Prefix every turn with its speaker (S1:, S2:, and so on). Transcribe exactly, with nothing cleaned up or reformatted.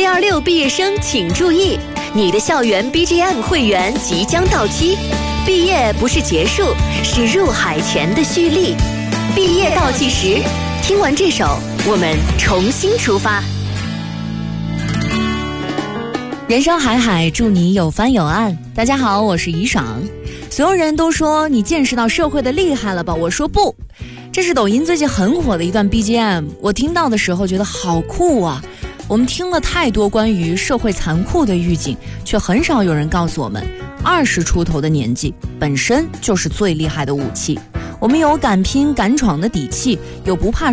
S1: 六二六毕业生请注意，你的校园 B G M 会员即将到期。毕业不是结束，是入海前的蓄力。毕业倒计时，听完这首，我们重新出发。人生海海，祝你有帆有岸。大家好，我是怡爽。所有人都说你见识到社会的厉害了吧？我说不，这是抖音最近很火的一段 B G M， 我听到的时候觉得好酷啊。我们听了太多关于社会残酷的预警，却很少有人告诉我们，二十出头的年纪本身就是最厉害的武器。我们有敢拼敢闯的底气，有不怕